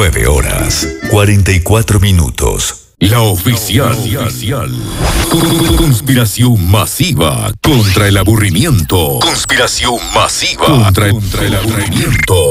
9 horas, 44 minutos. La oficial. Conspiración masiva contra el aburrimiento. Conspiración masiva contra el aburrimiento.